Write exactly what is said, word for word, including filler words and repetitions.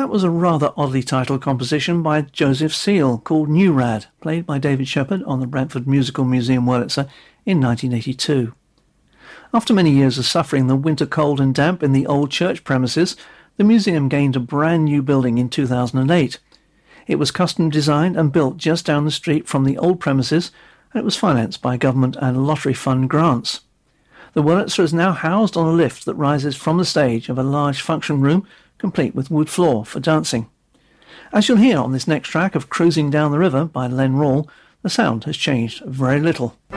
that was a rather oddly titled composition by Joseph Seal called New Rad, played by David Shepherd on the Brentford Musical Museum Wurlitzer in nineteen eighty-two. After many years of suffering the winter cold and damp in the old church premises, the museum gained a brand new building in two thousand eight. It was custom designed and built just down the street from the old premises, and it was financed by government and lottery fund grants. The Wurlitzer is now housed on a lift that rises from the stage of a large function room, complete with wood floor for dancing. As you'll hear on this next track of Cruising Down the River by Len Rawle, the sound has changed very little.